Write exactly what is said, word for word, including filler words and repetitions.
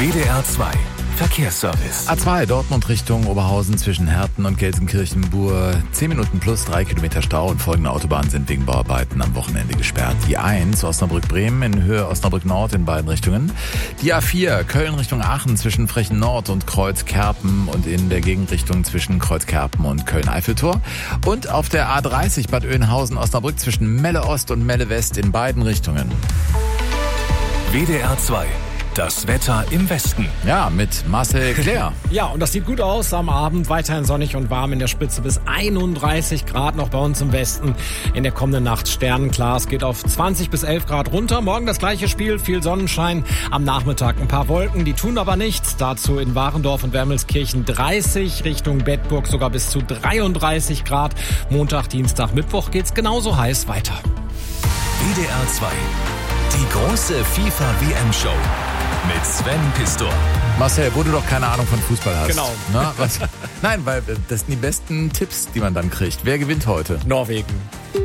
W D R zwei Verkehrsservice. A zwei Dortmund Richtung Oberhausen zwischen Herten und Gelsenkirchen-Bur. zehn Minuten plus drei Kilometer Stau und folgende Autobahnen sind wegen Bauarbeiten am Wochenende gesperrt. Die eins Osnabrück-Bremen in Höhe Osnabrück-Nord in beiden Richtungen. Die A vier Köln Richtung Aachen zwischen Frechen-Nord und Kreuzkerpen und in der Gegenrichtung zwischen Kreuzkerpen und Köln-Eiffeltor. Und auf der A dreißig Bad Oeynhausen-Osnabrück zwischen Melle-Ost und Melle-West in beiden Richtungen. W D R zwei. Das Wetter im Westen. Ja, mit Marcel Claire. Ja, und das sieht gut aus. Am Abend weiterhin sonnig und warm in der Spitze bis einunddreißig Grad noch bei uns im Westen. In der kommenden Nacht sternenklar. Es geht auf zwanzig bis elf Grad runter. Morgen das gleiche Spiel, viel Sonnenschein. Am Nachmittag ein paar Wolken, die tun aber nichts. Dazu in Warendorf und Wermelskirchen dreißig, Richtung Bedburg sogar bis zu dreiunddreißig Grad. Montag, Dienstag, Mittwoch geht's genauso heiß weiter. W D R zwei. Die große FIFA-W M-Show. Mit Sven Pistor. Marcel, wo du doch keine Ahnung von Fußball hast. Genau. Na, was? Nein, weil das sind die besten Tipps, die man dann kriegt. Wer gewinnt heute? Norwegen.